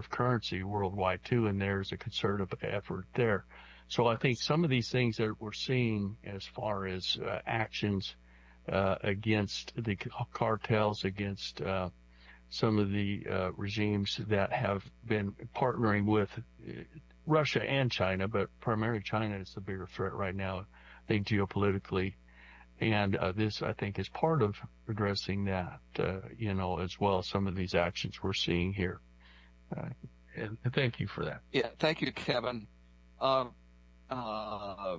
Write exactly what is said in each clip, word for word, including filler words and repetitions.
reserve currency worldwide too, and there's a concerted effort there. So I think some of these things that we're seeing as far as uh, actions uh, against the cartels, against uh, some of the uh, regimes that have been partnering with Russia and China, but primarily China is the bigger threat right now, I think, geopolitically. And uh, this, I think, is part of addressing that, uh, you know, as well as some of these actions we're seeing here. Uh, and thank you for that. Yeah, thank you, Kevin. Um, uh,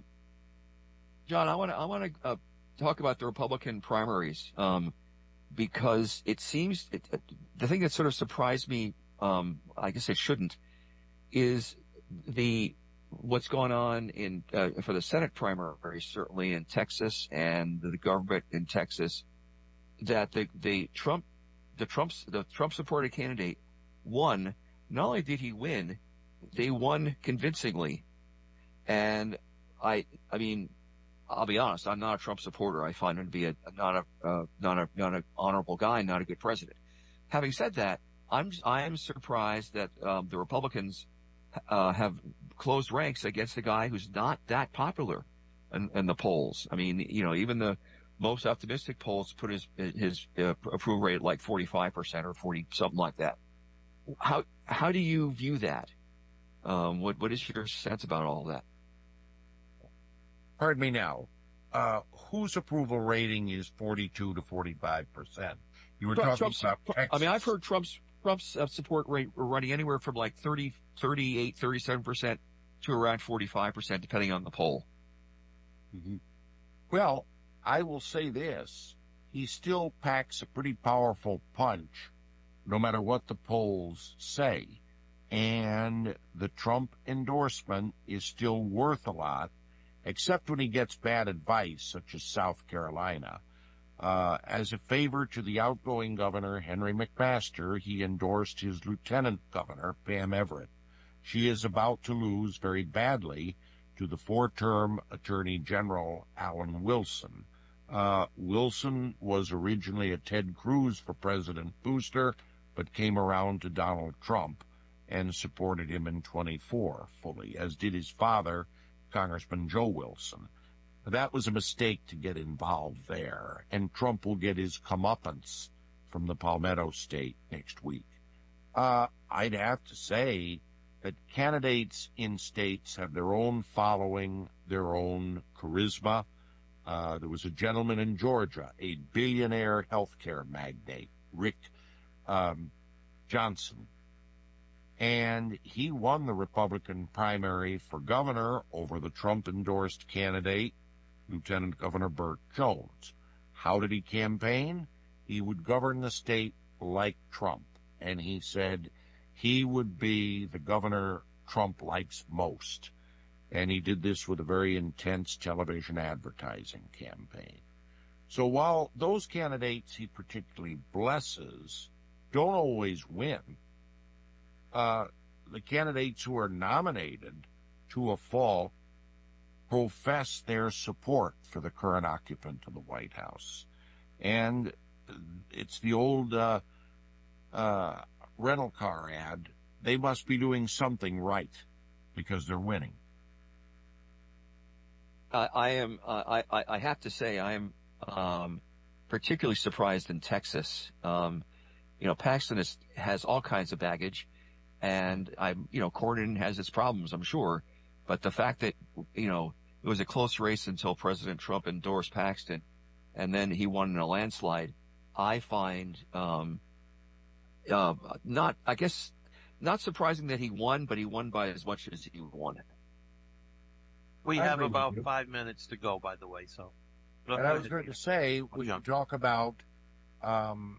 John, I want to I want to uh, talk about the Republican primaries um, because it seems it, it, the thing that sort of surprised me, um, I guess it shouldn't, is the what's going on in uh, for the Senate primaries, certainly in Texas and the government in Texas, that the the Trump the Trump's the Trump supported candidate won. Not only did he win, they won convincingly. And I I mean, I'll be honest, I'm not a Trump supporter. I find him to be a, not a uh, not a not an honorable guy, not a good president. Having said that, I'm I am surprised that um, the Republicans uh, have closed ranks against a guy who's not that popular in, in the polls. I mean, you know, even the most optimistic polls put his his uh, approval rate at like forty-five percent or forty something like that. How how do you view that? Um, what what is your sense about all that? Pardon me now. Uh, whose approval rating is forty-two to forty-five percent? You were Trump, talking Trump's, about Texas. I mean, I've heard Trump's Trump's uh, support rate running anywhere from like thirty, thirty-eight, thirty-seven percent to around forty-five percent, depending on the poll. Mm-hmm. Well, I will say this. He still packs a pretty powerful punch, no matter what the polls say. And the Trump endorsement is still worth a lot, except when he gets bad advice, such as South Carolina. Uh, as a favor to the outgoing governor, Henry McMaster, he endorsed his lieutenant governor, Pam Everett. She is about to lose very badly to the four-term Attorney General, Alan Wilson. Uh, Wilson was originally a Ted Cruz for President booster, but came around to Donald Trump and supported him in twenty-four fully, as did his father, Congressman Joe Wilson. That was a mistake to get involved there, and Trump will get his comeuppance from the Palmetto State next week. Uh, I'd have to say that candidates in states have their own following, their own charisma. Uh, there was a gentleman in Georgia, a billionaire healthcare magnate, Rick um, Johnson, and he won the Republican primary for governor over the Trump-endorsed candidate, Lieutenant Governor Burt Jones. How did he campaign? He would govern the state like Trump, and he said he would be the governor Trump likes most. And he did this with a very intense television advertising campaign. So while those candidates he particularly blesses don't always win, uh, the candidates who are nominated to a fault profess their support for the current occupant of the White House. And it's the old uh, uh, rental car ad. They must be doing something right because they're winning. Uh, I am. Uh, I, I have to say I am um, particularly surprised in Texas. Um, you know, Paxton is, has all kinds of baggage, and I'm. You know, Cornyn has its problems, I'm sure, but the fact that you know it was a close race until President Trump endorsed Paxton, and then he won in a landslide, I find um, uh, not. I guess not surprising that he won, but he won by as much as he won. We have about five minutes to go, by the way, so. And I was going to say, when you talk about um,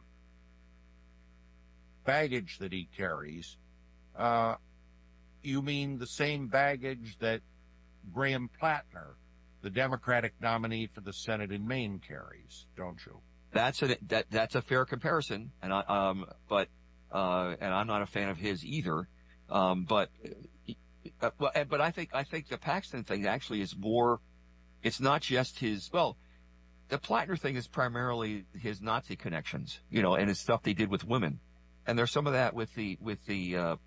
baggage that he carries, uh, you mean the same baggage that Graham Plattner, the Democratic nominee for the Senate in Maine, carries, don't you? That's a that that's a fair comparison, and I um but uh and I'm not a fan of his either, um but. Uh, well, but I think I think the Paxton thing actually is more. It's not just his. Well, the Plattner thing is primarily his Nazi connections, you know, and his stuff they did with women. And there's some of that with the with the uh,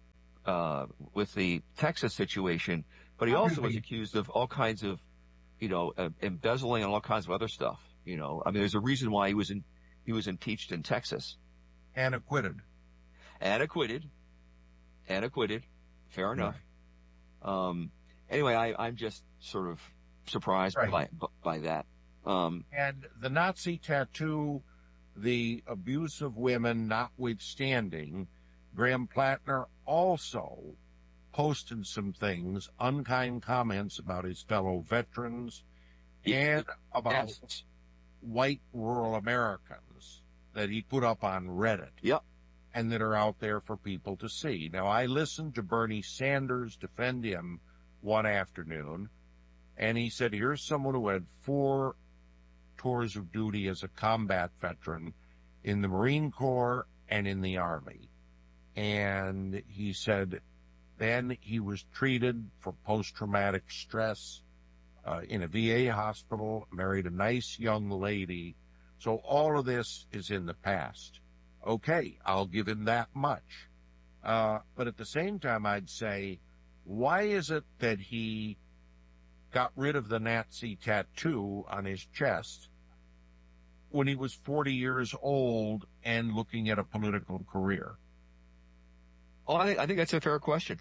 uh, with the Texas situation, but he also was accused of all kinds of, you know, uh, embezzling and all kinds of other stuff. You know, I mean, there's a reason why he was in, he was impeached in Texas. And acquitted. And acquitted. And acquitted. Fair enough. Right. Um, anyway, I, I'm just sort of surprised right. by, by that. Um, and the Nazi tattoo, the abuse of women notwithstanding, Graham Plattner also posted some things, unkind comments about his fellow veterans and about yes. white rural Americans that he put up on Reddit. Yep. And that are out there for people to see. Now, I listened to Bernie Sanders defend him one afternoon, and he said, here's someone who had four tours of duty as a combat veteran in the Marine Corps and in the Army. And he said, then he was treated for post-traumatic stress uh, in a V A hospital, married a nice young lady. So all of this is in the past. Okay, I'll give him that much. Uh, but at the same time, I'd say, why is it that he got rid of the Nazi tattoo on his chest when he was forty years old and looking at a political career? Oh, I, I think that's a fair question.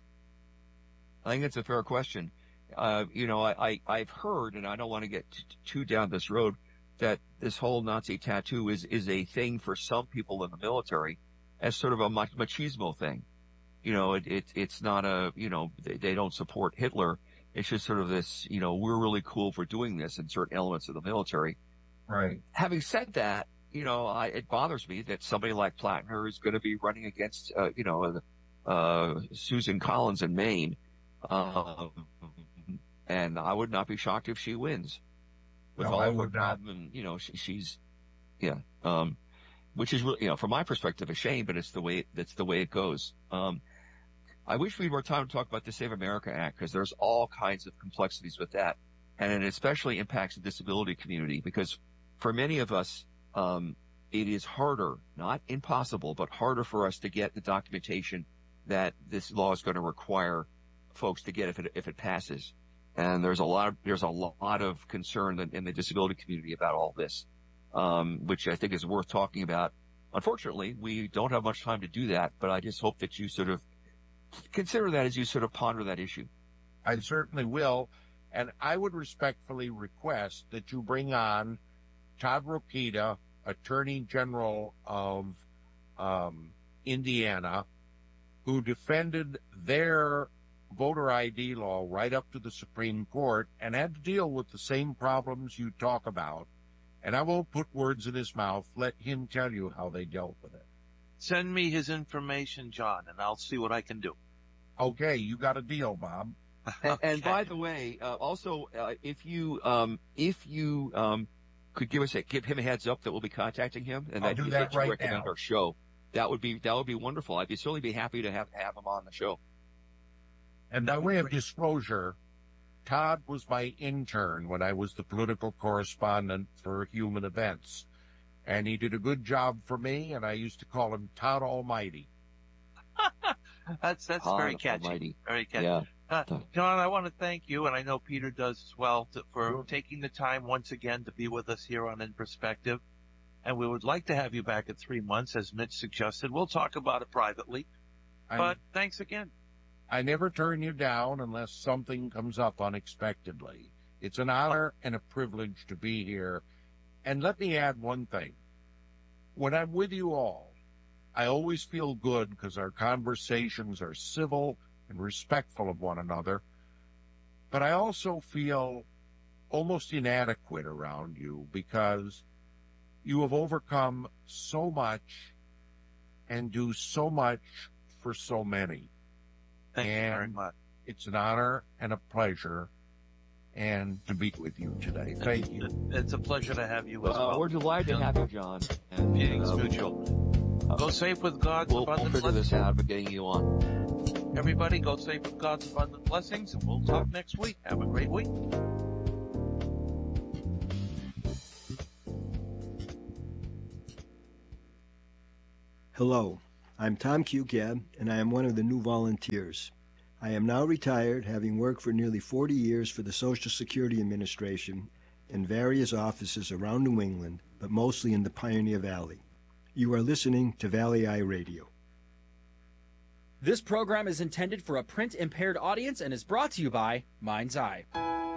I think that's a fair question. Uh, you know, I, I, I've heard, and I don't want to get t- too down this road, that this whole Nazi tattoo is, is a thing for some people in the military as sort of a mach- machismo thing. You know, it, it, it's not a, you know, they, they don't support Hitler. It's just sort of this, you know, we're really cool for doing this in certain elements of the military. Right. Having said that, you know, I, it bothers me that somebody like Plattner is going to be running against, uh, you know, uh, Susan Collins in Maine. Um, and I would not be shocked if she wins. With no, all I of her would problem, and, you know, she, she's, yeah, um, which is really, you know, from my perspective, a shame, but it's the way, that's the way it goes. Um, I wish we had more time to talk about the Save America Act, because there's all kinds of complexities with that. And it especially impacts the disability community, because for many of us, um, it is harder, not impossible, but harder for us to get the documentation that this law is going to require folks to get if it, if it passes. And there's a lot of, there's a lot of concern in, in the disability community about all this, um, which I think is worth talking about. Unfortunately, we don't have much time to do that, but I just hope that you sort of consider that as you sort of ponder that issue. I certainly will. And I would respectfully request that you bring on Todd Rokita, Attorney General of um, Indiana, who defended their voter I D law right up to the Supreme Court and had to deal with the same problems you talk about. And I won't put words in his mouth. Let him tell you how they dealt with it. Send me his information, John, and I'll see what I can do. Okay, you got a deal, Bob. And, Okay. and by the way, uh, also, uh, if you, um, if you, um, could give us a, give him a heads up that we'll be contacting him and I'll that, do you- that you right recommend now. our show, that would be, that would be wonderful. I'd be certainly be happy to have, have him on the show. And by way of disclosure, Todd was my intern when I was the political correspondent for Human Events. And he did a good job for me, and I used to call him Todd Almighty. That's that's Todd very catchy. Almighty. Very catchy. Yeah. Uh, John, I want to thank you, and I know Peter does as well, to, for Sure. taking the time once again to be with us here on In Perspective. And we would like to have you back in three months, as Mitch suggested. We'll talk about it privately. I'm- But thanks again. I never turn you down unless something comes up unexpectedly. It's an honor and a privilege to be here. And let me add one thing. When I'm with you all, I always feel good because our conversations are civil and respectful of one another. But I also feel almost inadequate around you because you have overcome so much and do so much for so many. Thank you very And much. it's an honor and a pleasure and to be with you today. Thank you. It's a pleasure to have you as Uh, well. we're delighted to have you, John. And, Feelings um, mutual. uh, Go safe with God's We'll, we'll abundant figure blessings. this out about getting you on. Everybody, go safe with God's abundant blessings, and we'll talk next week. Have a great week. Hello, I'm Tom Cucab, and I am one of the new volunteers. I am now retired, having worked for nearly forty years for the Social Security Administration in various offices around New England, but mostly in the Pioneer Valley. You are listening to Valley Eye Radio. This program is intended for a print-impaired audience and is brought to you by Mind's Eye.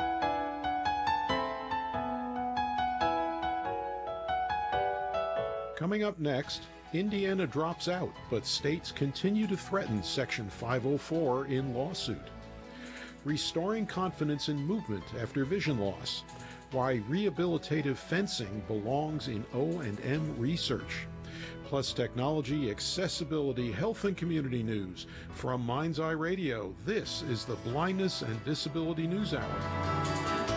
Coming up next, Indiana drops out, but states continue to threaten Section five oh four in lawsuit. Restoring confidence in movement after vision loss. Why rehabilitative fencing belongs in O and M research. Plus technology, accessibility, health, and community news. From Mind's Eye Radio, this is the Blindness and Disability News Hour.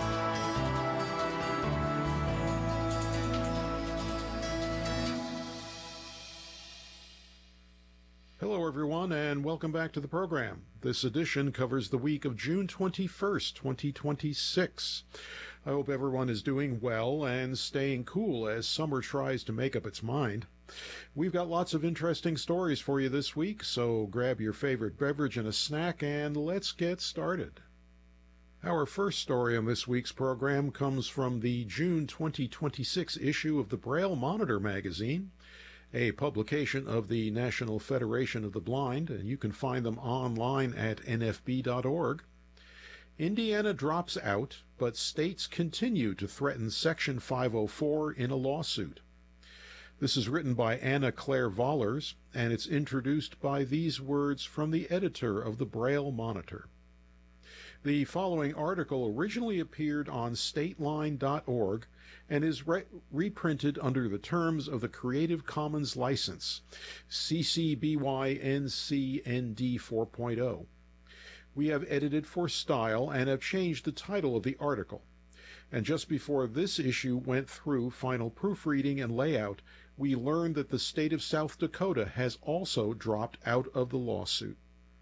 Hello, everyone, and welcome back to the program. This edition covers the week of June twenty-first, twenty twenty-six. I hope everyone is doing well and staying cool as summer tries to make up its mind. We've got lots of interesting stories for you this week, so grab your favorite beverage and a snack, and let's get started. Our first story on this week's program comes from the June twenty twenty-six issue of the Braille Monitor magazine, a publication of the National Federation of the Blind, and you can find them online at N F B dot org. Indiana drops out, but states continue to threaten Section five oh four in a lawsuit. This is written by Anna Claire Vollers, and it's introduced by these words from the editor of the Braille Monitor. The following article originally appeared on stateline dot org and is re- reprinted under the terms of the Creative Commons license, C C B Y N C N D four point oh. We have edited for style and have changed the title of the article. And just before this issue went through final proofreading and layout, we learned that the state of South Dakota has also dropped out of the lawsuit.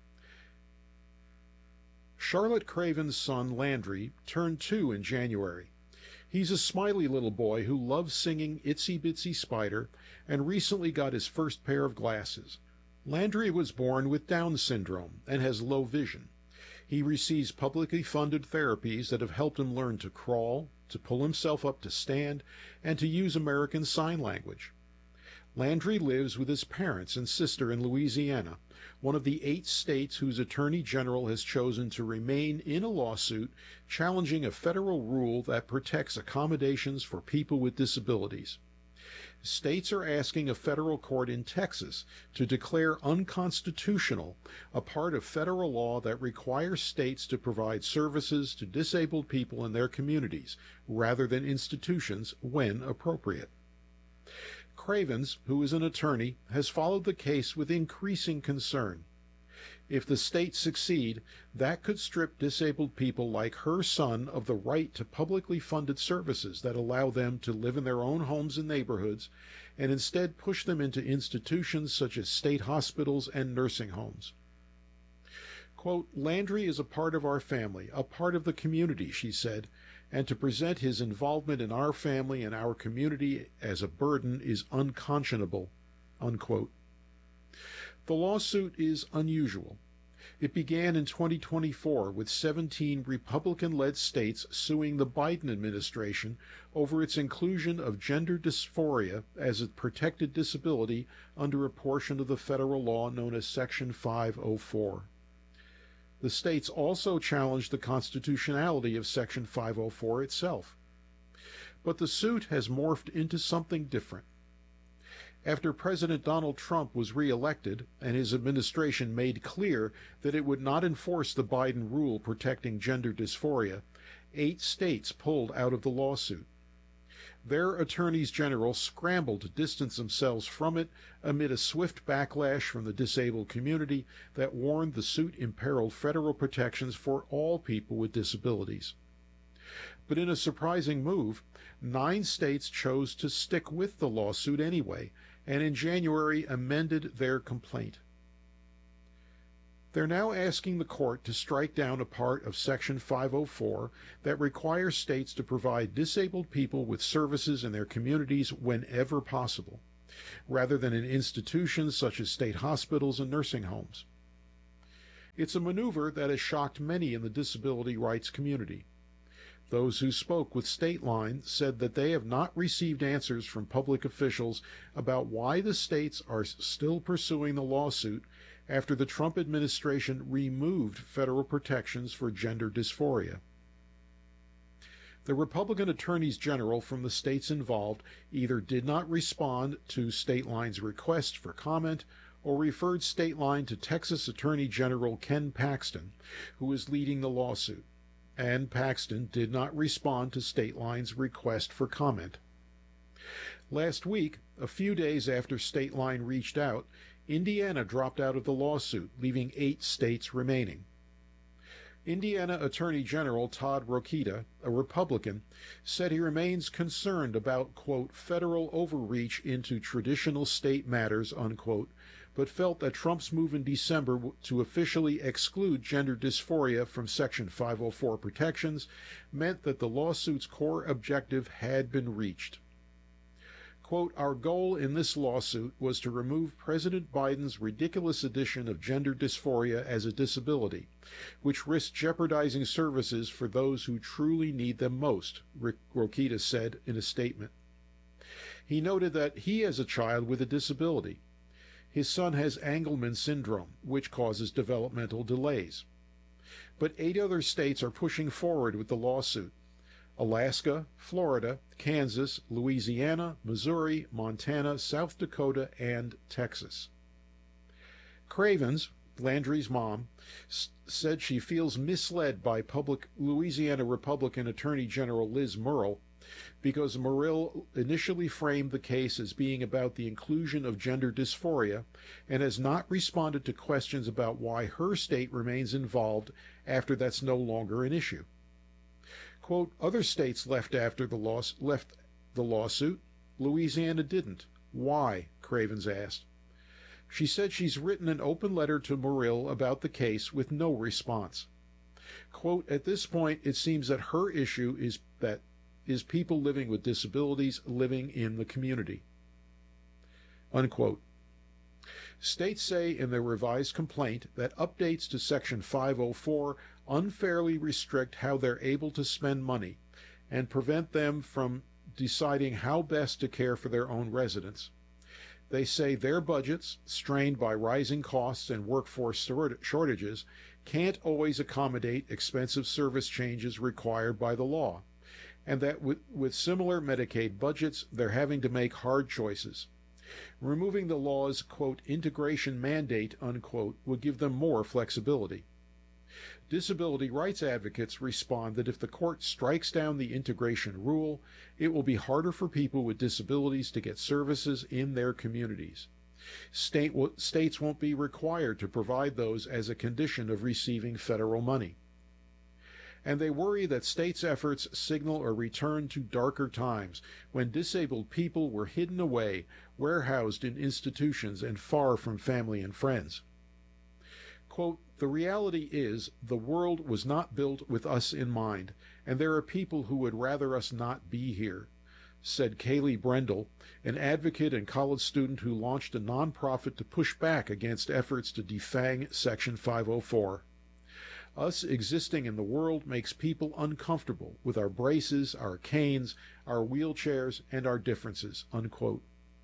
Charlotte Craven's son, Landry, turned two in January. He's a smiley little boy who loves singing Itsy Bitsy Spider and recently got his first pair of glasses. Landry was born with Down syndrome and has low vision. He receives publicly funded therapies that have helped him learn to crawl, to pull himself up to stand, and to use American Sign Language. Landry lives with his parents and sister in Louisiana, one of the eight states whose Attorney General has chosen to remain in a lawsuit challenging a federal rule that protects accommodations for people with disabilities. States are asking a federal court in Texas to declare unconstitutional a part of federal law that requires states to provide services to disabled people in their communities rather than institutions when appropriate. Cravens, who is an attorney, has followed the case with increasing concern. If the states succeed, that could strip disabled people like her son of the right to publicly funded services that allow them to live in their own homes and neighborhoods, and instead push them into institutions such as state hospitals and nursing homes. Quote, Landry is a part of our family, a part of the community, she said, and to present his involvement in our family and our community as a burden is unconscionable, unquote. The lawsuit is unusual. It began in twenty twenty-four with seventeen Republican-led states suing the Biden administration over its inclusion of gender dysphoria as a protected disability under a portion of the federal law known as Section five oh four. The states also challenged the constitutionality of Section five oh four itself. But the suit has morphed into something different. After President Donald Trump was reelected and his administration made clear that it would not enforce the Biden rule protecting gender dysphoria, eight states pulled out of the lawsuit. Their attorneys general scrambled to distance themselves from it amid a swift backlash from the disabled community that warned the suit imperiled federal protections for all people with disabilities. But in a surprising move, nine states chose to stick with the lawsuit anyway, and in January amended their complaint. They're now asking the court to strike down a part of Section five oh four that requires states to provide disabled people with services in their communities whenever possible. rather than in institutions such as state hospitals and nursing homes. It's a maneuver that has shocked many in the disability rights community. Those who spoke with State Line said that they have not received answers from public officials about why the states are still pursuing the lawsuit after the Trump administration removed federal protections for gender dysphoria. The Republican attorneys general from the states involved either did not respond to State Line's request for comment or referred State Line to Texas Attorney General Ken Paxton, who is leading the lawsuit, and Paxton did not respond to State Line's request for comment. Last week, a few days after State Line reached out, Indiana dropped out of the lawsuit, leaving eight states remaining. Indiana Attorney General Todd Rokita, a Republican, said he remains concerned about, quote, federal overreach into traditional state matters, unquote, but felt that Trump's move in December to officially exclude gender dysphoria from Section five oh four protections meant that the lawsuit's core objective had been reached. Quote, our goal in this lawsuit was to remove President Biden's ridiculous addition of gender dysphoria as a disability, which risks jeopardizing services for those who truly need them most, Rokita said in a statement. He noted that he has a child with a disability. His son has Angelman syndrome, which causes developmental delays. But eight other states are pushing forward with the lawsuit. Alaska, Florida, Kansas, Louisiana, Missouri, Montana, South Dakota, and Texas. Cravens, Landry's mom, s- said she feels misled by public Louisiana Republican Attorney General Liz Murrill because Murrill initially framed the case as being about the inclusion of gender dysphoria and has not responded to questions about why her state remains involved after that's no longer an issue. Quote, other states left after the loss left the lawsuit. Louisiana didn't. Why? Cravens asked. She said she's written an open letter to Murrill about the case with no response. Quote, at this point, it seems that her issue is that is people living with disabilities living in the community. Unquote. States say in their revised complaint that updates to Section five oh four unfairly restrict how they're able to spend money and prevent them from deciding how best to care for their own residents. They say their budgets, strained by rising costs and workforce shortages, can't always accommodate expensive service changes required by the law, and that with, with similar Medicaid budgets, they're having to make hard choices. Removing the law's, quote, integration mandate, unquote, would give them more flexibility. Disability rights advocates respond that if the court strikes down the integration rule, it will be harder for people with disabilities to get services in their communities. State, states won't be required to provide those as a condition of receiving federal money. And they worry that states' efforts signal a return to darker times when disabled people were hidden away, warehoused in institutions, and far from family and friends. Quote, the reality is the world was not built with us in mind, and there are people who would rather us not be here, said Kaylee Brendel, an advocate and college student who launched a nonprofit to push back against efforts to defang Section five oh four. Us existing in the world makes people uncomfortable with our braces, our canes, our wheelchairs, and our differences, unquote.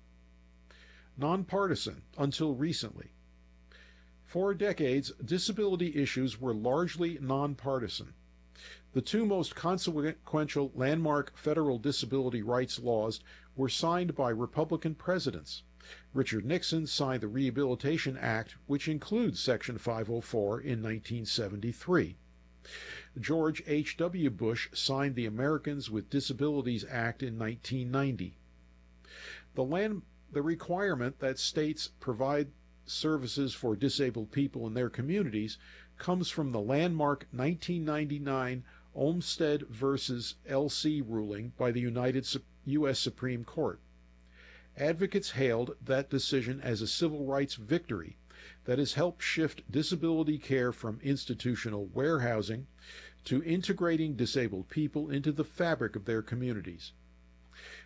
Nonpartisan until recently. For decades, disability issues were largely nonpartisan. The two most consequential landmark federal disability rights laws were signed by Republican presidents. Richard Nixon signed the Rehabilitation Act, which includes Section five oh four, in nineteen seventy-three. George H W Bush signed the Americans with Disabilities Act in nineteen ninety. The, land, the requirement that states provide services for disabled people in their communities comes from the landmark nineteen ninety-nine Olmstead versus L C ruling by the United U S Supreme Court. Advocates hailed that decision as a civil rights victory that has helped shift disability care from institutional warehousing to integrating disabled people into the fabric of their communities.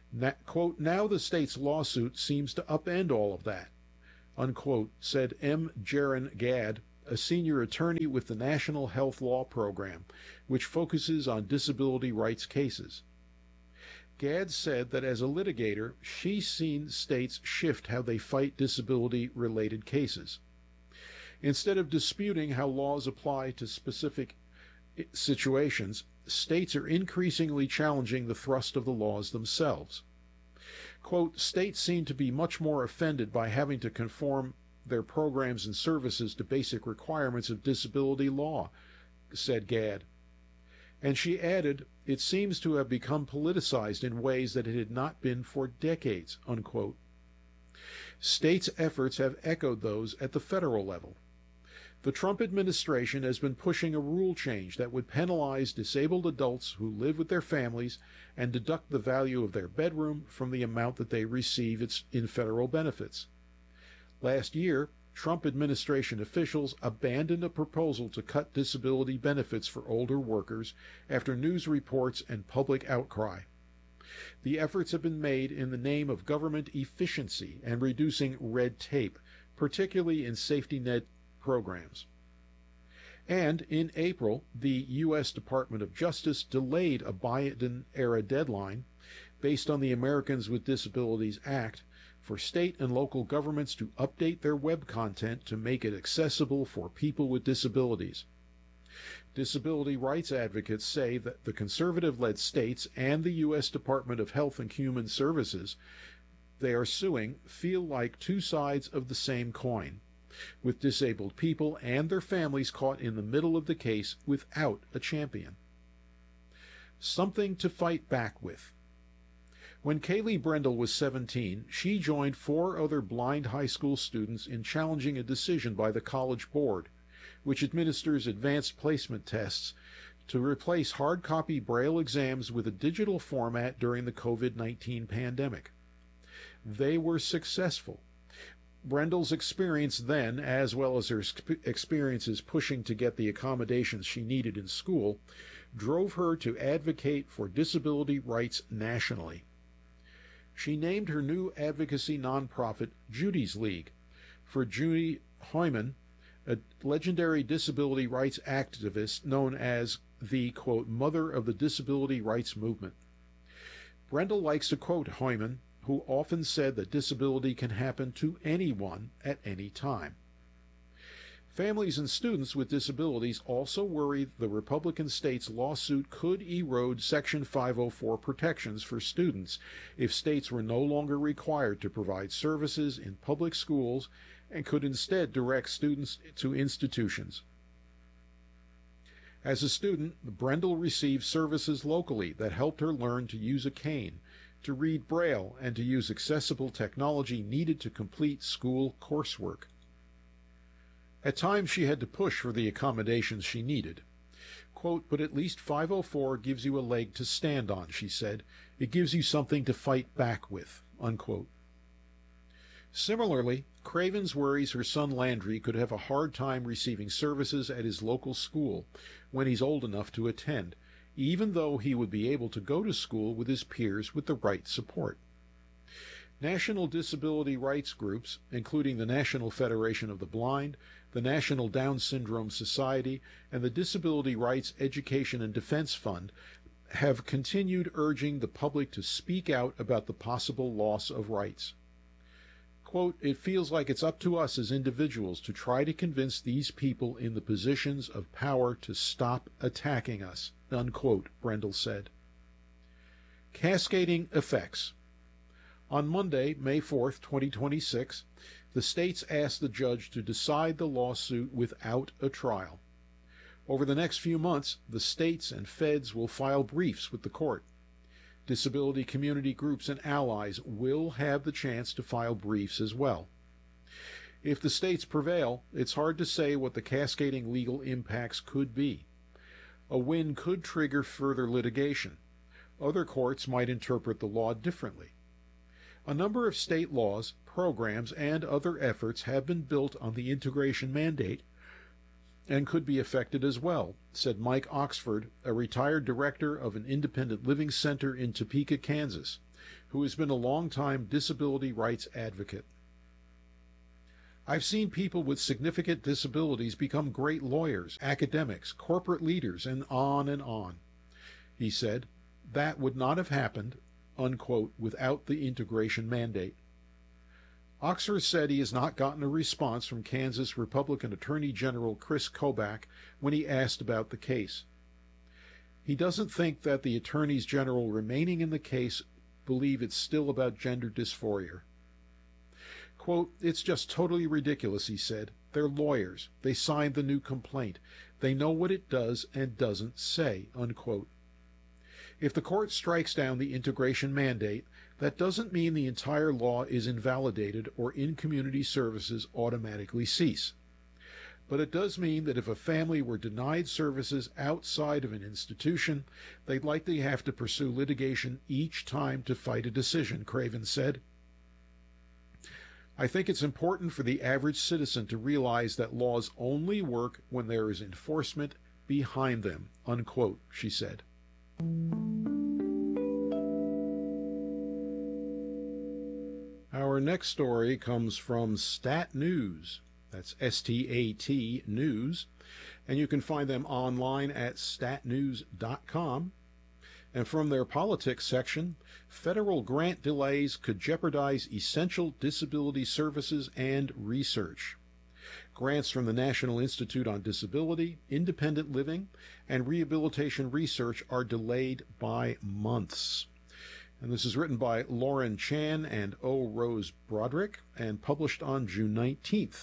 Na, quote, now the state's lawsuit seems to upend all of that, unquote, said M. Jaron Gadd, a senior attorney with the National Health Law Program, which focuses on disability rights cases. Gadd said that as a litigator, she's seen states shift how they fight disability-related cases. Instead of disputing how laws apply to specific situations, states are increasingly challenging the thrust of the laws themselves. Quote, states seem to be much more offended by having to conform their programs and services to basic requirements of disability law, said Gadd. And she added, it seems to have become politicized in ways that it had not been for decades, unquote. States' efforts have echoed those at the federal level. The Trump administration has been pushing a rule change that would penalize disabled adults who live with their families and deduct the value of their bedroom from the amount that they receive in federal benefits. Last year, Trump administration officials abandoned a proposal to cut disability benefits for older workers after news reports and public outcry. The efforts have been made in the name of government efficiency and reducing red tape, particularly in safety net programs. And in April, the U S Department of Justice delayed a Biden-era deadline based on the Americans with Disabilities Act for state and local governments to update their web content to make it accessible for people with disabilities. Disability rights advocates say that the conservative-led states and the U S Department of Health and Human Services they are suing feel like two sides of the same coin, with disabled people and their families caught in the middle of the case without a champion. Something to fight back with. When Kaylee Brendel was seventeen, she joined four other blind high school students in challenging a decision by the College Board, which administers advanced placement tests, to replace hard copy Braille exams with a digital format during the COVID nineteen pandemic. They were successful. Brendel's experience then, as well as her experiences pushing to get the accommodations she needed in school, drove her to advocate for disability rights nationally. She named her new advocacy nonprofit Judy's League, for Judy Heumann, a legendary disability rights activist known as the, quote, mother of the disability rights movement. Brendel likes to quote Heumann, who often said that disability can happen to anyone at any time. Families and students with disabilities also worry the Republican state's lawsuit could erode Section five oh four protections for students if states were no longer required to provide services in public schools and could instead direct students to institutions. As a student, Brendel received services locally that helped her learn to use a cane, to read Braille, and to use accessible technology needed to complete school coursework. At times she had to push for the accommodations she needed. Quote, but at least five oh four gives you a leg to stand on, she said. It gives you something to fight back with, unquote. Similarly, Cravens worries her son Landry could have a hard time receiving services at his local school when he's old enough to attend, even though he would be able to go to school with his peers with the right support. National disability rights groups, including the National Federation of the Blind, the National Down Syndrome Society, and the Disability Rights Education and Defense Fund, have continued urging the public to speak out about the possible loss of rights. Quote, it feels like it's up to us as individuals to try to convince these people in the positions of power to stop attacking us, unquote, Brendel said. Cascading effects. On Monday, May fourth, twenty twenty-six, the states asked the judge to decide the lawsuit without a trial. Over the next few months, the states and feds will file briefs with the court. Disability community groups and allies will have the chance to file briefs as well. If the states prevail, it's hard to say what the cascading legal impacts could be. A win could trigger further litigation. Other courts might interpret the law differently. A number of state laws, programs, and other efforts have been built on the integration mandate and could be affected as well, said Mike Oxford, a retired director of an independent living center in Topeka, Kansas, who has been a longtime disability rights advocate. I've seen people with significant disabilities become great lawyers, academics, corporate leaders, and on and on. He said, that would not have happened, unquote, without the integration mandate. Oxford said he has not gotten a response from Kansas Republican Attorney General Chris Kobach when he asked about the case. He doesn't think that the attorneys general remaining in the case believe it's still about gender dysphoria. Quote, it's just totally ridiculous, he said. They're lawyers. They signed the new complaint. They know what it does and doesn't say, unquote. If the court strikes down the integration mandate, that doesn't mean the entire law is invalidated or in-community services automatically cease. But it does mean that if a family were denied services outside of an institution, they'd likely have to pursue litigation each time to fight a decision, Craven said. I think it's important for the average citizen to realize that laws only work when there is enforcement behind them, unquote, she said. Our next story comes from Stat News. That's S T A T News. And you can find them online at stat news dot com. And from their politics section, federal grant delays could jeopardize essential disability services and research. Grants from the National Institute on Disability, Independent Living, and Rehabilitation Research are delayed by months. And this is written by Lauren Chan and O. Rose Broderick and published on June nineteenth.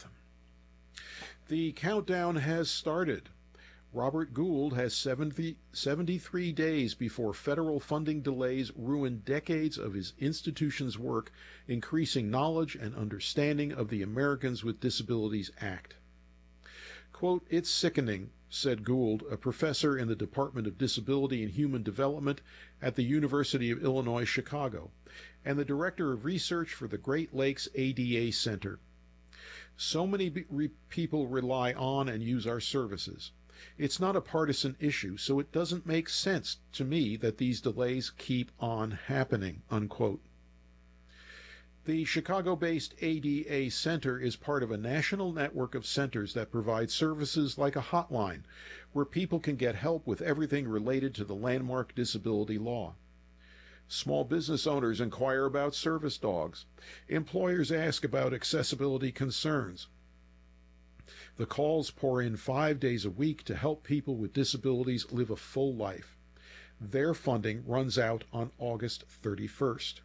The countdown has started. Robert Gould has seventy, seventy-three days before federal funding delays ruin decades of his institution's work increasing knowledge and understanding of the Americans with Disabilities Act. Quote, it's sickening, said Gould, a professor in the Department of Disability and Human Development at the University of Illinois Chicago, and the director of research for the Great Lakes A D A Center. So many be- re- people rely on and use our services. It's not a partisan issue, so it doesn't make sense to me that these delays keep on happening, unquote. The Chicago-based A D A Center is part of a national network of centers that provide services like a hotline, where people can get help with everything related to the landmark disability law. Small business owners inquire about service dogs. Employers ask about accessibility concerns. The calls pour in five days a week to help people with disabilities live a full life. Their funding runs out on August thirty-first.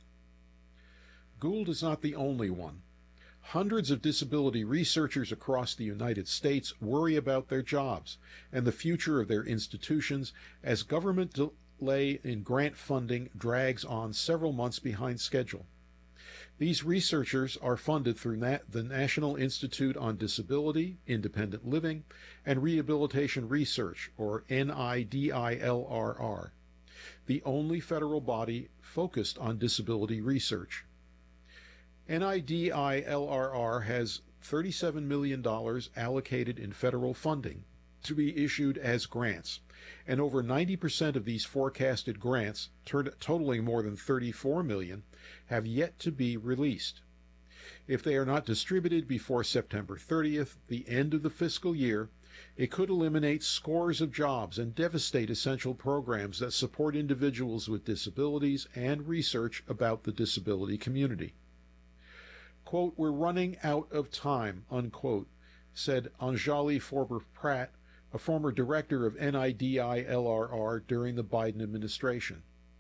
Gould is not the only one. Hundreds of disability researchers across the United States worry about their jobs and the future of their institutions as government delay in grant funding drags on several months behind schedule. These researchers are funded through the National Institute on Disability, Independent Living, and Rehabilitation Research, or N I D I L R R, the only federal body focused on disability research. N I D I L R R has thirty-seven million dollars allocated in federal funding to be issued as grants, and over ninety percent of these forecasted grants, totaling more than thirty-four million dollars, have yet to be released. If they are not distributed before September thirtieth, the end of the fiscal year, it could eliminate scores of jobs and devastate essential programs that support individuals with disabilities and research about the disability community. Quote, we're running out of time, unquote, said Anjali Forber-Pratt, a former director of N I D I L R R during the Biden administration.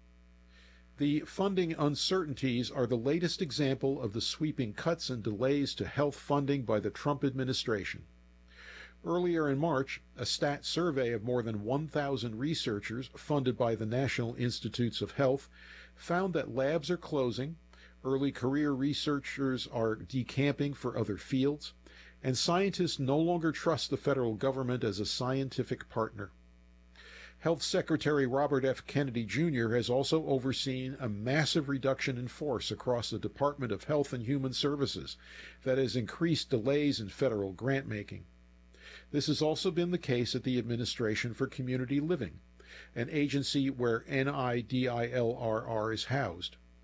The funding uncertainties are the latest example of the sweeping cuts and delays to health funding by the Trump administration. Earlier in March, a stat survey of more than one thousand researchers funded by the National Institutes of Health found that labs are closing, early career researchers are decamping for other fields, and scientists no longer trust the federal government as a scientific partner. Health Secretary Robert F. Kennedy Junior has also overseen a massive reduction in force across the Department of Health and Human Services that has increased delays in federal grant making. This has also been the case at the Administration for Community Living, an agency where N I D I L R R is housed.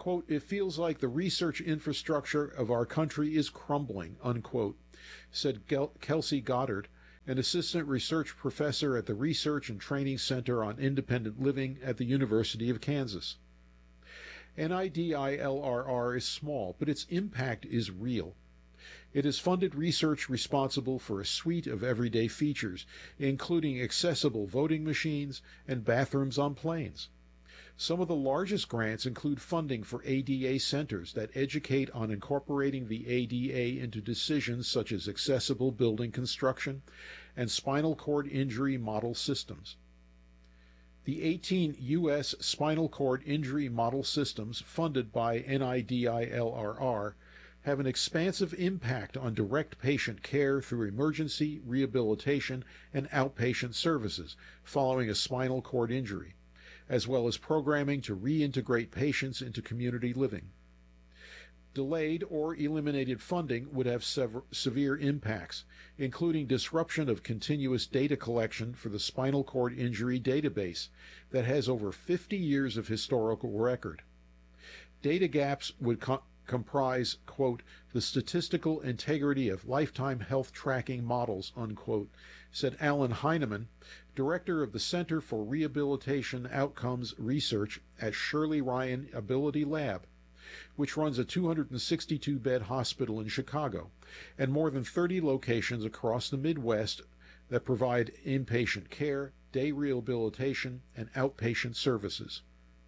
Quote, "It feels like the research infrastructure of our country is crumbling," unquote, said Kelsey Goddard, an assistant research professor at the Research and Training Center on Independent Living at the University of Kansas. N I D I L R R is small, but its impact is real. It has funded research responsible for a suite of everyday features, including accessible voting machines and bathrooms on planes. Some of the largest grants include funding for A D A centers that educate on incorporating the A D A into decisions such as accessible building construction and spinal cord injury model systems. The eighteen U S spinal cord injury model systems funded by N I D I L R R have an expansive impact on direct patient care through emergency, rehabilitation, and outpatient services following a spinal cord injury, as well as programming to reintegrate patients into community living. Delayed or eliminated funding would have sever- severe impacts, including disruption of continuous data collection for the spinal cord injury database that has over fifty years of historical record. Data gaps would co- comprise, quote, "the statistical integrity of lifetime health tracking models," unquote, said Alan Heineman, director of the Center for Rehabilitation Outcomes Research at Shirley Ryan Ability Lab, which runs a two hundred sixty-two bed hospital in Chicago and more than thirty locations across the Midwest that provide inpatient care, day rehabilitation, and outpatient services.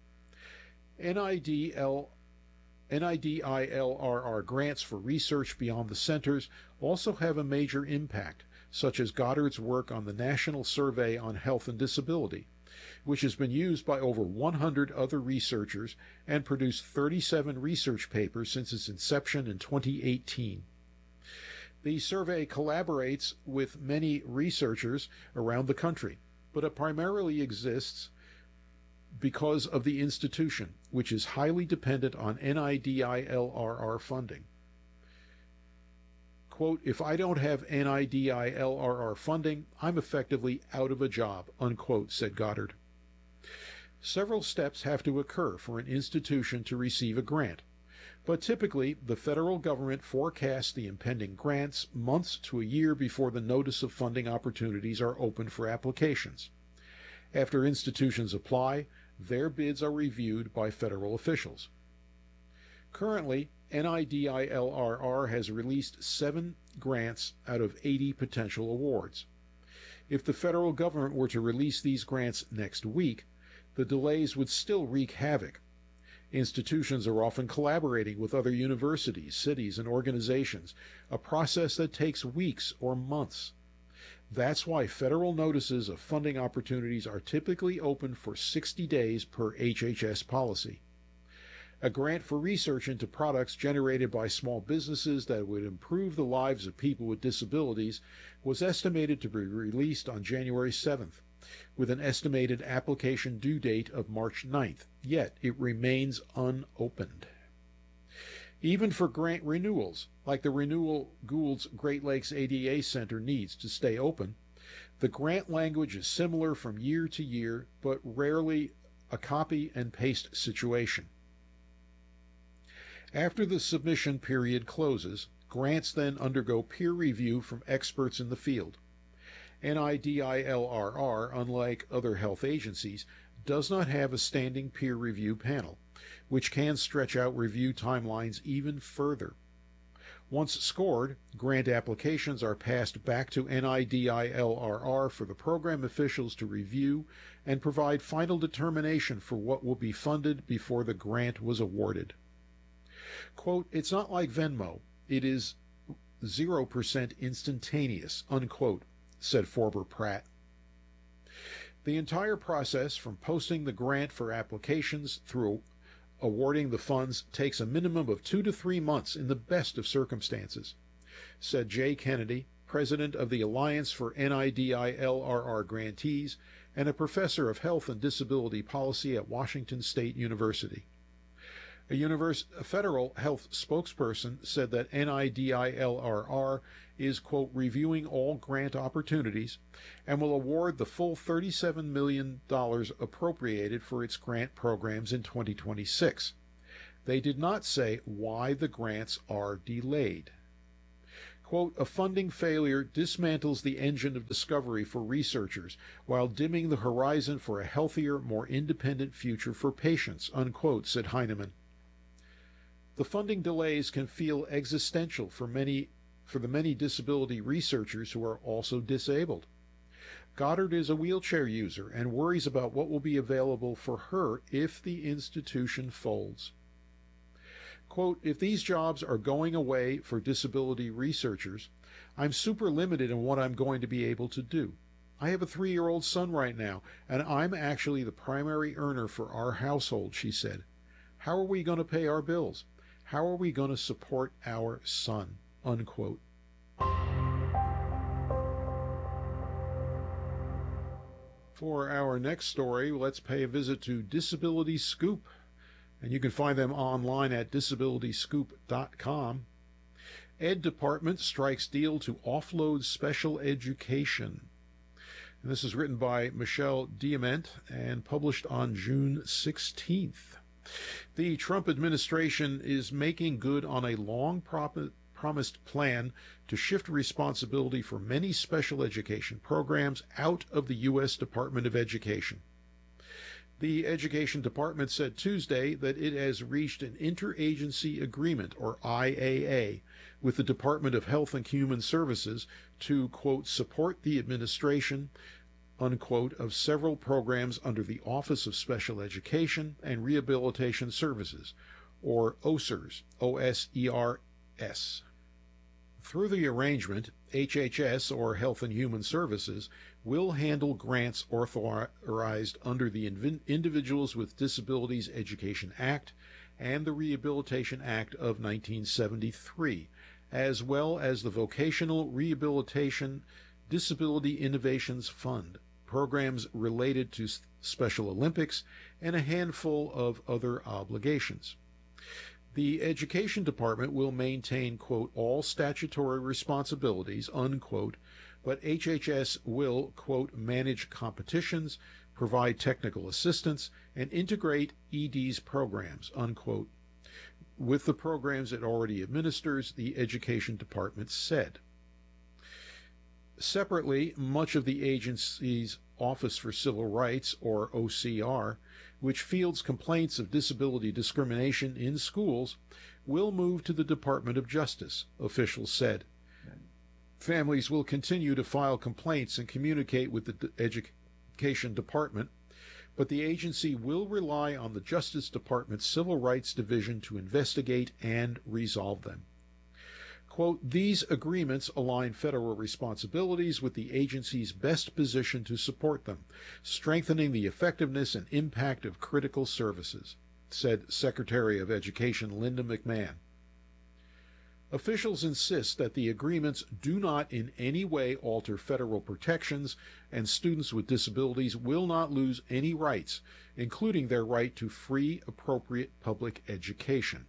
N I D L N I D I L R R grants for research beyond the centers also have a major impact, such as Goddard's work on the National Survey on Health and Disability, which has been used by over one hundred other researchers and produced thirty-seven research papers since its inception in twenty eighteen. The survey collaborates with many researchers around the country, but it primarily exists because of the institution, which is highly dependent on N I D I L R R funding. Quote, "If I don't have N I D I L R R funding, I'm effectively out of a job," unquote, said Goddard. Several steps have to occur for an institution to receive a grant, but typically the federal government forecasts the impending grants months to a year before the notice of funding opportunities are open for applications. After institutions apply, their bids are reviewed by federal officials. Currently, N I D I L R R has released seven grants out of eighty potential awards. If the federal government were to release these grants next week, the delays would still wreak havoc. Institutions are often collaborating with other universities, cities, and organizations, a process that takes weeks or months. That's why federal notices of funding opportunities are typically open for sixty days per H H S policy. A grant for research into products generated by small businesses that would improve the lives of people with disabilities was estimated to be released on January seventh, with an estimated application due date of March ninth, yet it remains unopened. Even for grant renewals, like the renewal Gould's Great Lakes A D A Center needs to stay open, the grant language is similar from year to year, but rarely a copy and paste situation. After the submission period closes, grants then undergo peer review from experts in the field. N I D I L R R, unlike other health agencies, does not have a standing peer review panel, which can stretch out review timelines even further. Once scored, grant applications are passed back to N I D I L R R for the program officials to review and provide final determination for what will be funded before the grant was awarded. Quote, "It's not like Venmo. It is zero percent instantaneous," unquote, said Forber Pratt. The entire process from posting the grant for applications through awarding the funds takes a minimum of two to three months in the best of circumstances, said Jay Kennedy, president of the Alliance for N I D I L R R Grantees and a professor of health and disability policy at Washington State University. A, univers- a federal health spokesperson said that N I D I L R R is, quote, "reviewing all grant opportunities and will award the full thirty-seven million dollars appropriated for its grant programs in twenty twenty-six. They did not say why the grants are delayed. Quote, a funding failure dismantles the engine of discovery for researchers while dimming the horizon for a healthier, more independent future for patients, unquote, said Heinemann. The funding delays can feel existential for many, for the many disability researchers who are also disabled. Goddard is a wheelchair user and worries about what will be available for her if the institution folds. Quote, if these jobs are going away for disability researchers, I'm super limited in what I'm going to be able to do. I have a three-year-old son right now, and I'm actually the primary earner for our household, she said. How are we going to pay our bills? How are we going to support our son? Unquote. For our next story, let's pay a visit to Disability Scoop. And you can find them online at disability scoop dot com. Ed Department strikes deal to offload special education. And this is written by Michelle Diamant and published on June sixteenth. The Trump administration is making good on a long prop- promised plan to shift responsibility for many special education programs out of the U S Department of Education. The Education Department said Tuesday that it has reached an interagency agreement, or I A A, with the Department of Health and Human Services to, quote, support the administration, unquote, of several programs under the Office of Special Education and Rehabilitation Services, or O S E R S, O S E R S. Through the arrangement, H H S, or Health and Human Services, will handle grants authorized under the Individuals with Disabilities Education Act and the Rehabilitation Act of nineteen seventy-three, as well as the Vocational Rehabilitation Disability Innovations Fund, programs related to Special Olympics, and a handful of other obligations. The Education Department will maintain, quote, all statutory responsibilities, unquote, but H H S will, quote, manage competitions, provide technical assistance, and integrate E D's programs, unquote, with the programs it already administers, the Education Department said. Separately, much of the agency's Office for Civil Rights, or O C R, which fields complaints of disability discrimination in schools, will move to the Department of Justice, officials said. Families will continue to file complaints and communicate with the Education Department, but the agency will rely on the Justice Department's Civil Rights Division to investigate and resolve them. Quote, these agreements align federal responsibilities with the agency's best position to support them, strengthening the effectiveness and impact of critical services, said Secretary of Education Linda McMahon. Officials insist that the agreements do not in any way alter federal protections, and students with disabilities will not lose any rights, including their right to free, appropriate public education.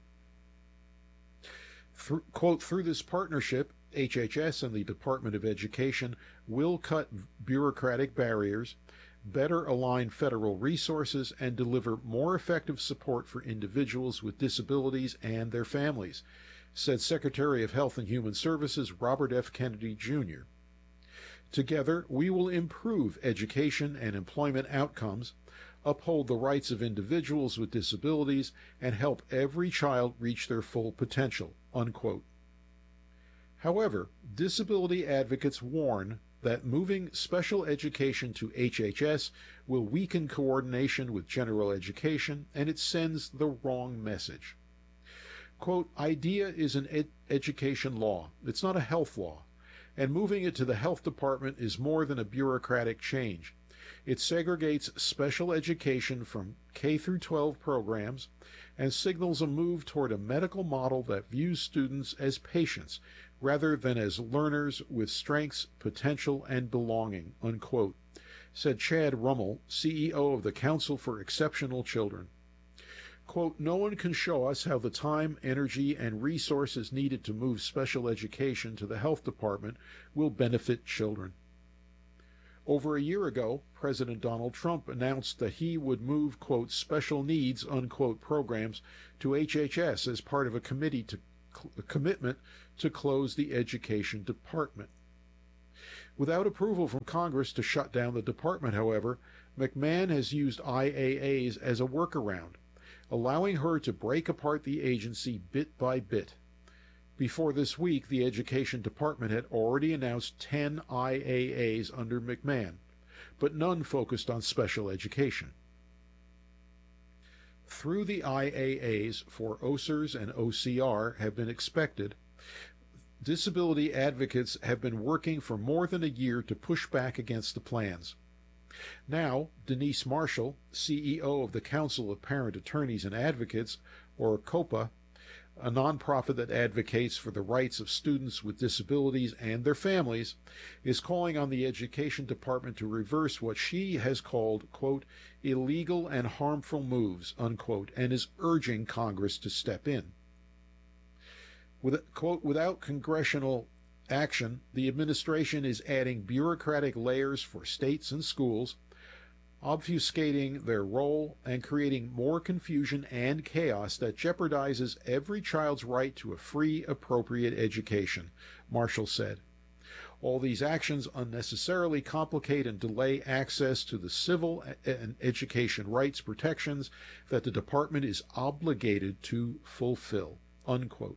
Through, quote, through this partnership, H H S and the Department of Education will cut bureaucratic barriers, better align federal resources, and deliver more effective support for individuals with disabilities and their families, said Secretary of Health and Human Services Robert F. Kennedy, Junior Together, we will improve education and employment outcomes, uphold the rights of individuals with disabilities, and help every child reach their full potential, unquote. However, disability advocates warn that moving special education to H H S will weaken coordination with general education, and it sends the wrong message. Quote, IDEA is an ed- education law. It's not a health law. And moving it to the health department is more than a bureaucratic change. It segregates special education from K through twelve programs and signals a move toward a medical model that views students as patients rather than as learners with strengths, potential, and belonging, unquote, said Chad Rummel, C E O of the Council for Exceptional Children. Quote, no one can show us how the time, energy, and resources needed to move special education to the health department will benefit children. Over a year ago, President Donald Trump announced that he would move, quote, special needs, unquote, programs to H H S as part of a committee to a commitment to close the Education Department. Without approval from Congress to shut down the department, however, McMahon has used I A As as a workaround, allowing her to break apart the agency bit by bit. Before this week, the Education Department had already announced ten I A As under McMahon, but none focused on special education. Through the I A As for O S R S and O C R have been expected, disability advocates have been working for more than a year to push back against the plans. Now, Denise Marshall, C E O of the Council of Parent Attorneys and Advocates, or COPA, a nonprofit that advocates for the rights of students with disabilities and their families, is calling on the Education Department to reverse what she has called, quote, illegal and harmful moves, unquote, and is urging Congress to step in. With, quote, without congressional action, the administration is adding bureaucratic layers for states and schools, obfuscating their role and creating more confusion and chaos that jeopardizes every child's right to a free, appropriate education, Marshall said. All these actions unnecessarily complicate and delay access to the civil and education rights protections that the department is obligated to fulfill, unquote.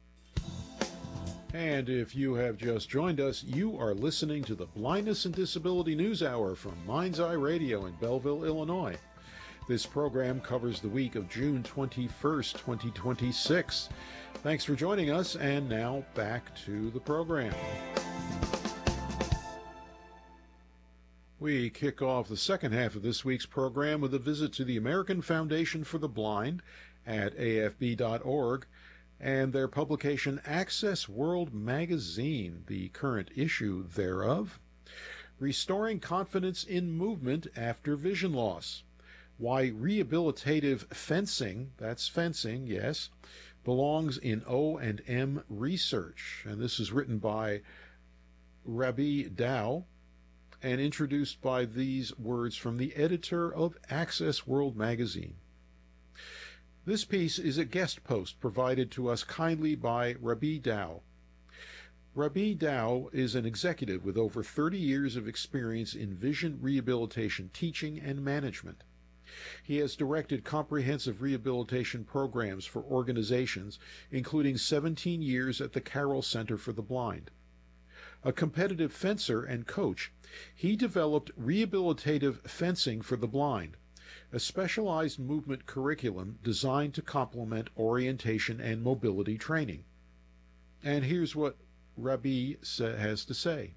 And if you have just joined us, you are listening to the Blindness and Disability News Hour from Mind's Eye Radio in Belleville, Illinois. This program covers the week of June twenty-first, twenty twenty-six. Thanks for joining us, and now back to the program. We kick off the second half of this week's program with a visit to the American Foundation for the Blind at A F B dot org. And their publication Access World Magazine, the current issue thereof, Restoring Confidence in Movement After Vision Loss, Why Rehabilitative Fencing, that's fencing, yes, belongs in O and M research. And this is written by Rabi Dow and introduced by these words from the editor of Access World Magazine. This piece is a guest post provided to us kindly by Rabi Dow. Rabi Dow is an executive with over thirty years of experience in vision rehabilitation teaching and management. He has directed comprehensive rehabilitation programs for organizations, including seventeen years at the Carroll Center for the Blind. A competitive fencer and coach, he developed rehabilitative fencing for the blind, a specialized movement curriculum designed to complement orientation and mobility training. And here's what Rabi has to say.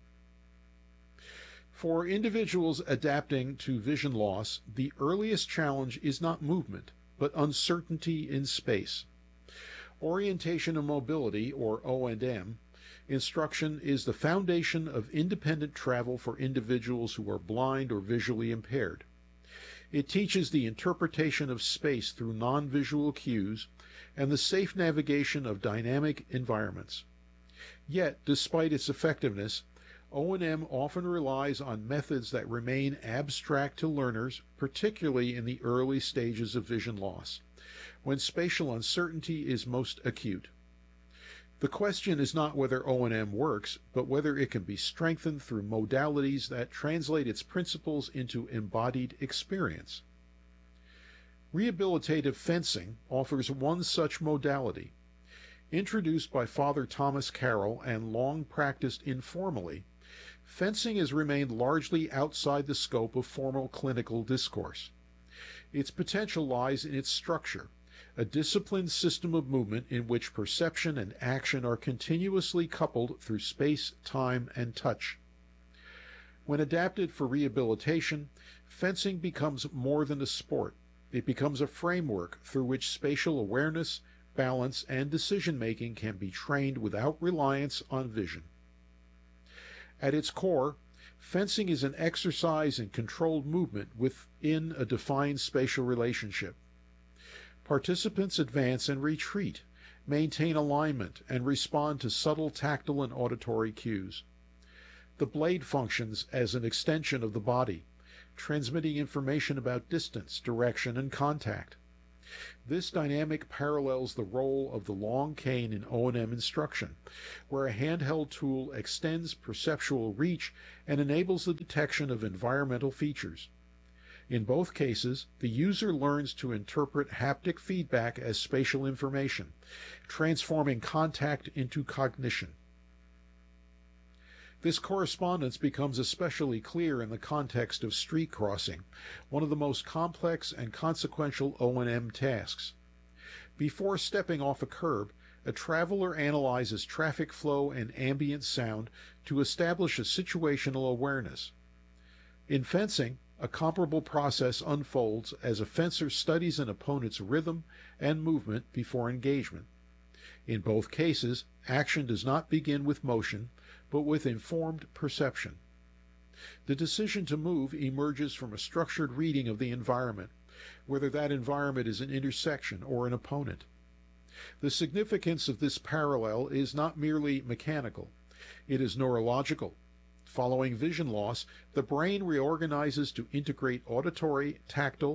For individuals adapting to vision loss, the earliest challenge is not movement, but uncertainty in space. Orientation and mobility, or O and M, instruction is the foundation of independent travel for individuals who are blind or visually impaired. It teaches the interpretation of space through non-visual cues and the safe navigation of dynamic environments. Yet, despite its effectiveness, O and M often relies on methods that remain abstract to learners, particularly in the early stages of vision loss, when spatial uncertainty is most acute. The question is not whether O and M works, but whether it can be strengthened through modalities that translate its principles into embodied experience. Rehabilitative fencing offers one such modality. Introduced by Father Thomas Carroll and long practiced informally, fencing has remained largely outside the scope of formal clinical discourse. Its potential lies in its structure, a disciplined system of movement in which perception and action are continuously coupled through space, time, and touch. When adapted for rehabilitation, fencing becomes more than a sport. It becomes a framework through which spatial awareness, balance, and decision-making can be trained without reliance on vision. At its core, fencing is an exercise in controlled movement within a defined spatial relationship. Participants advance and retreat, maintain alignment, and respond to subtle tactile and auditory cues. The blade functions as an extension of the body, transmitting information about distance, direction, and contact. This dynamic parallels the role of the long cane in O and M instruction, where a handheld tool extends perceptual reach and enables the detection of environmental features. In both cases, the user learns to interpret haptic feedback as spatial information, transforming contact into cognition. This correspondence becomes especially clear in the context of street crossing, one of the most complex and consequential O and M tasks. Before stepping off a curb, a traveler analyzes traffic flow and ambient sound to establish a situational awareness. In fencing, a comparable process unfolds as a fencer studies an opponent's rhythm and movement before engagement. In both cases, action does not begin with motion, but with informed perception. The decision to move emerges from a structured reading of the environment, whether that environment is an intersection or an opponent. The significance of this parallel is not merely mechanical, it is neurological. Following vision loss, the brain reorganizes to integrate auditory, tactile,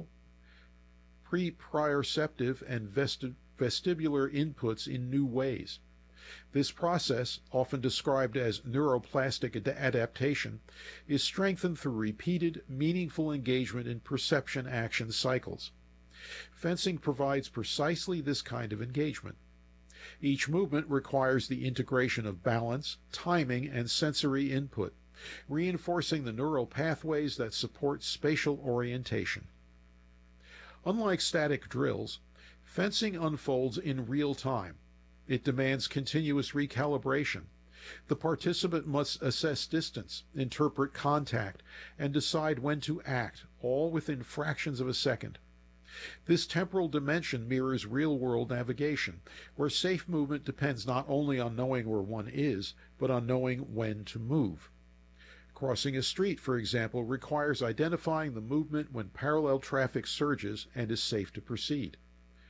pre-proprioceptive, and vesti- vestibular inputs in new ways. This process, often described as neuroplastic ad- adaptation, is strengthened through repeated, meaningful engagement in perception-action cycles. Fencing provides precisely this kind of engagement. Each movement requires the integration of balance, timing, and sensory input, reinforcing the neural pathways that support spatial orientation. Unlike static drills, fencing unfolds in real time. It demands continuous recalibration. The participant must assess distance, interpret contact, and decide when to act, all within fractions of a second. This temporal dimension mirrors real-world navigation, where safe movement depends not only on knowing where one is, but on knowing when to move. Crossing a street, for example, requires identifying the movement when parallel traffic surges and is safe to proceed.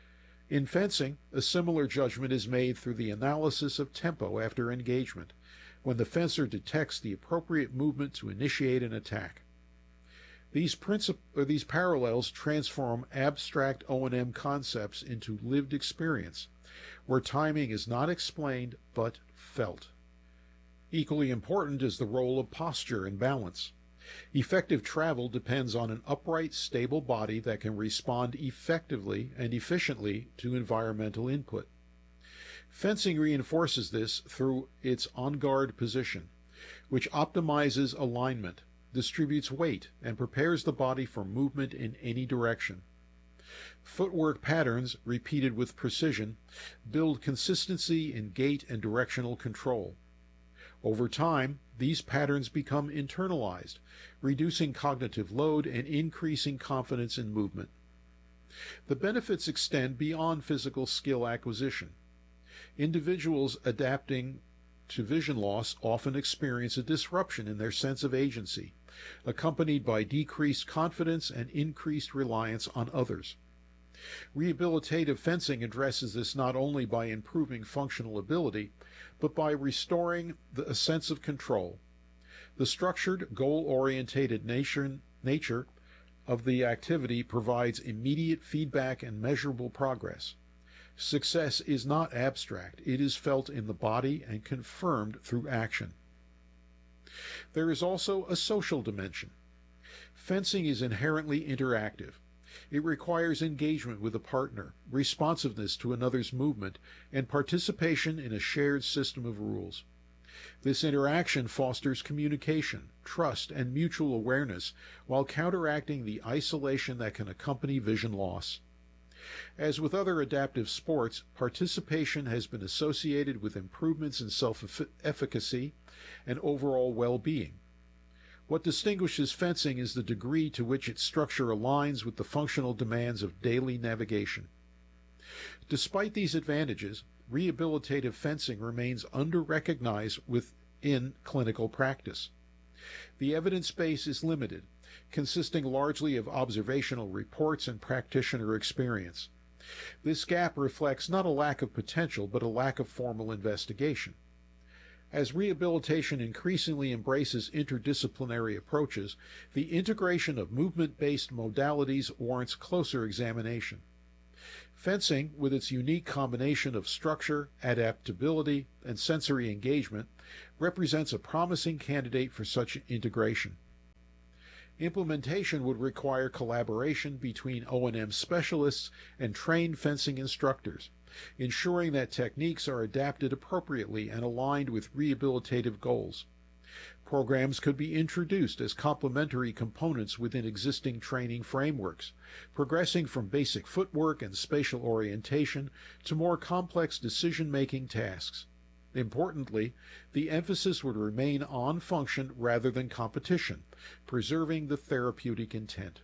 In fencing, a similar judgment is made through the analysis of tempo after engagement, when the fencer detects the appropriate movement to initiate an attack. These, princip- or these parallels transform abstract O and M concepts into lived experience, where timing is not explained but felt. Equally important is the role of posture and balance. Effective travel depends on an upright, stable body that can respond effectively and efficiently to environmental input. Fencing reinforces this through its on-guard position, which optimizes alignment, distributes weight, and prepares the body for movement in any direction. Footwork patterns, repeated with precision, build consistency in gait and directional control. Over time, these patterns become internalized, reducing cognitive load and increasing confidence in movement. The benefits extend beyond physical skill acquisition. Individuals adapting to vision loss often experience a disruption in their sense of agency, accompanied by decreased confidence and increased reliance on others. Rehabilitative fencing addresses this not only by improving functional ability, but by restoring the, a sense of control. The structured, goal-orientated nature, nature of the activity provides immediate feedback and measurable progress. Success is not abstract, it is felt in the body and confirmed through action. There is also a social dimension. Fencing is inherently interactive. It requires engagement with a partner, responsiveness to another's movement, and participation in a shared system of rules. This interaction fosters communication, trust, and mutual awareness while counteracting the isolation that can accompany vision loss. As with other adaptive sports, participation has been associated with improvements in self-efficacy and overall well-being. What distinguishes fencing is the degree to which its structure aligns with the functional demands of daily navigation. Despite these advantages, rehabilitative fencing remains under-recognized within clinical practice. The evidence base is limited, consisting largely of observational reports and practitioner experience. This gap reflects not a lack of potential, but a lack of formal investigation. As rehabilitation increasingly embraces interdisciplinary approaches, the integration of movement-based modalities warrants closer examination. Fencing, with its unique combination of structure, adaptability, and sensory engagement, represents a promising candidate for such integration. Implementation would require collaboration between O and M specialists and trained fencing instructors, ensuring that techniques are adapted appropriately and aligned with rehabilitative goals. Programs could be introduced as complementary components within existing training frameworks, progressing from basic footwork and spatial orientation to more complex decision-making tasks. Importantly, the emphasis would remain on function rather than competition, preserving the therapeutic intent.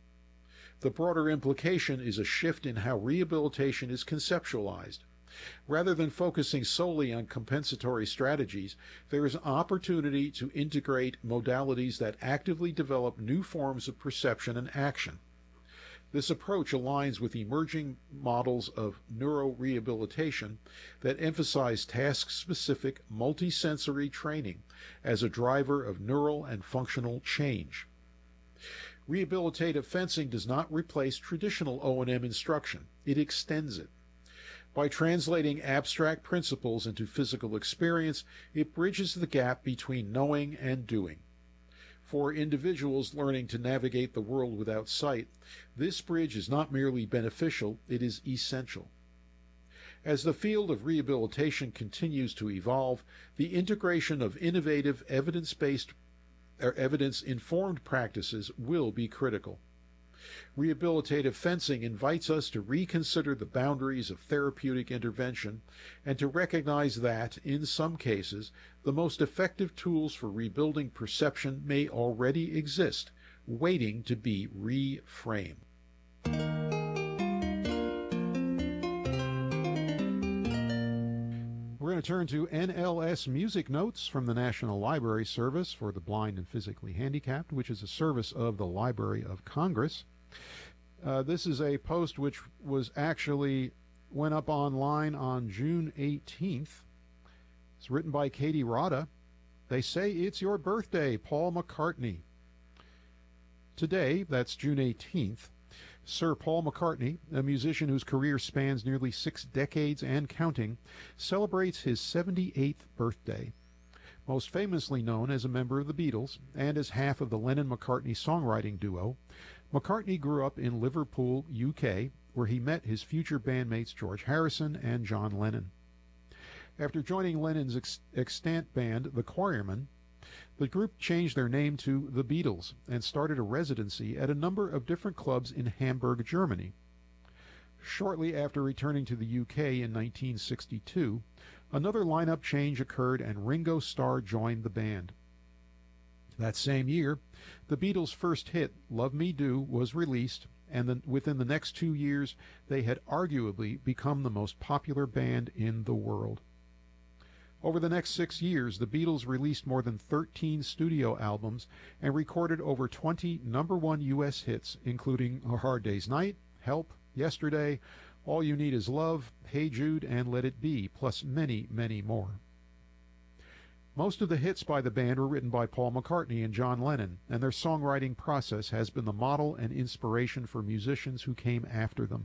The broader implication is a shift in how rehabilitation is conceptualized. Rather than focusing solely on compensatory strategies, there is an opportunity to integrate modalities that actively develop new forms of perception and action. This approach aligns with emerging models of neurorehabilitation that emphasize task-specific, multisensory training as a driver of neural and functional change. Rehabilitative fencing does not replace traditional O and M instruction. It extends it. By translating abstract principles into physical experience, it bridges the gap between knowing and doing. For individuals learning to navigate the world without sight, this bridge is not merely beneficial, it is essential. As the field of rehabilitation continues to evolve, the integration of innovative evidence-based or evidence-informed practices will be critical. Rehabilitative fencing invites us to reconsider the boundaries of therapeutic intervention and to recognize that, in some cases, the most effective tools for rebuilding perception may already exist, waiting to be reframed. We're going to turn to N L S Music Notes from the National Library Service for the Blind and Physically Handicapped, which is a service of the Library of Congress. Uh, this is a post which was actually went up online on June eighteenth. It's written by Katie Rada. They say it's your birthday, Paul McCartney. Today, that's June eighteenth, Sir Paul McCartney, a musician whose career spans nearly six decades and counting, celebrates his seventy-eighth birthday. Most famously known as a member of the Beatles and as half of the Lennon-McCartney songwriting duo, McCartney grew up in Liverpool, U K, where he met his future bandmates George Harrison and John Lennon. After joining Lennon's ex- extant band, The Quarrymen, the group changed their name to The Beatles and started a residency at a number of different clubs in Hamburg, Germany. Shortly after returning to the U K in nineteen sixty-two, another lineup change occurred and Ringo Starr joined the band. That same year, the Beatles' first hit, Love Me Do, was released, and then within the next two years, they had arguably become the most popular band in the world. Over the next six years, the Beatles released more than thirteen studio albums and recorded over twenty number one U S hits, including A Hard Day's Night, Help, Yesterday, All You Need Is Love, Hey Jude, and Let It Be, plus many, many more. Most of the hits by the band were written by Paul McCartney and John Lennon, and their songwriting process has been the model and inspiration for musicians who came after them.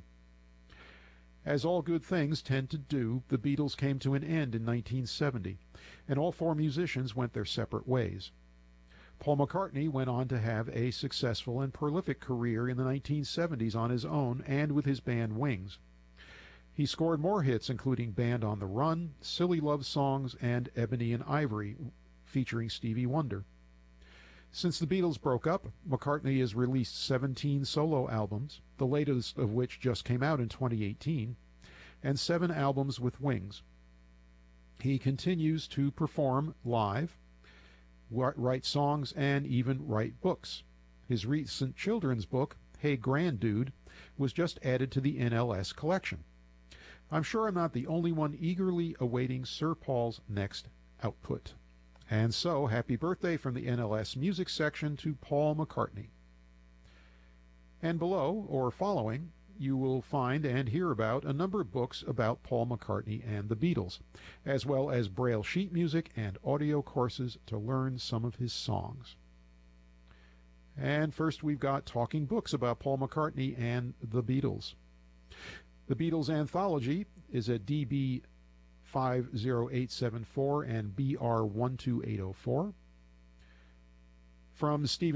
As all good things tend to do, the Beatles came to an end in nineteen seventy, and all four musicians went their separate ways. Paul McCartney went on to have a successful and prolific career in the nineteen seventies on his own and with his band Wings. He scored more hits, including Band on the Run, Silly Love Songs, and Ebony and Ivory, featuring Stevie Wonder. Since the Beatles broke up, McCartney has released seventeen solo albums, the latest of which just came out in twenty eighteen, and seven albums with Wings. He continues to perform live, write songs, and even write books. His recent children's book, Hey Granddude, was just added to the N L S collection. I'm sure I'm not the only one eagerly awaiting Sir Paul's next output. And so, happy birthday from the N L S music section to Paul McCartney. And below, or following, you will find and hear about a number of books about Paul McCartney and the Beatles, as well as Braille sheet music and audio courses to learn some of his songs. And first we've got talking books about Paul McCartney and the Beatles. The Beatles Anthology is at D B five oh eight seven four and B R one two eight oh four. From Stephen